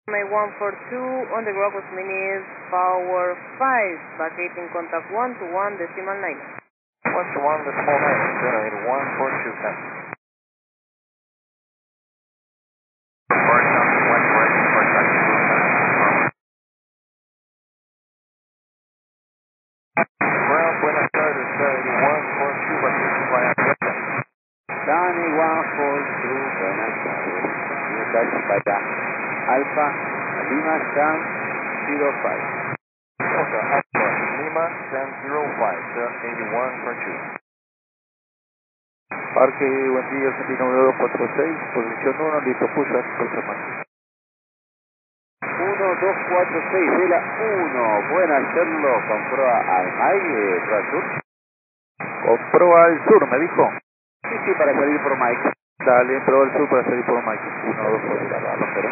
My 142 on the Grocos Minis, power 5, vacating contact 1 to 1 decimal 9. 1 to 1 decimal 9, generate 142, 10. Ground, buenas tardes, 142, vacating via Delta. Danny 142, buenas tardes. New taxi via Alpha Lima Sam 05. Delta Alpha Lima Sam 05, 81 for 2. Parque Buen Día, Argentina 1246, posición 1, listo, push up, push up. 1246, Vela 1, buenas Sherlock, comprueba al Mike, Pro Sur. Compró al sur, me dijo. Sí, para salir por Mike. Dale, probó al sur para salir por Mike. 1, 2, 4.